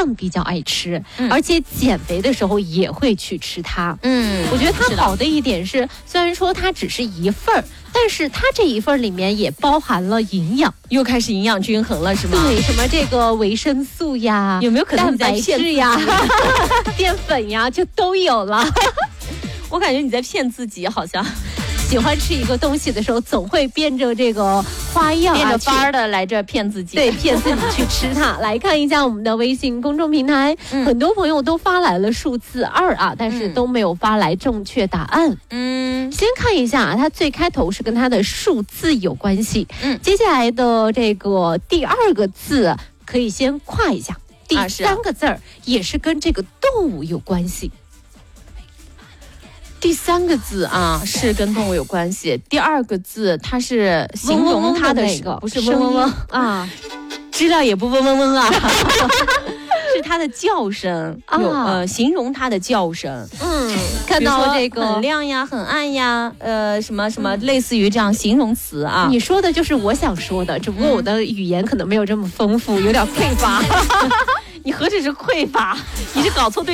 样比较爱吃，而且减肥的时候也会去吃它。我觉得它好的一点是，虽然说它只是一份儿，但是它这一份里面也包含了营养， 又开始营养均衡了是吗？ 对，什么这个维生素呀， 有没有可能蛋白质呀、淀粉呀，就都有了。 我感觉你在骗自己，好像喜欢吃一个东西的时候，总会变着这个花样变着法儿的来这骗自己， 对，骗自己去吃它。来看一下我们的微信公众平台，很多朋友都发来了数字2啊，但是都没有发来正确答案。先看一下啊，它最开头是跟它的数字有关系。接下来的这个第2个字可以先跨一下，第3个字也是跟这个动物有关系。 第3个字啊是跟动物有关系，第2个字它是形容它的那个， 不是嗡嗡嗡啊，知了也不嗡嗡嗡啊，是它的叫声，形容它的叫声。 看到这个很亮呀，很暗呀，什么什么类似于这样形容词啊。 你说的就是我想说的，只不过我的语言可能没有这么丰富，有点匮乏。 你何止是匮乏，你是搞错对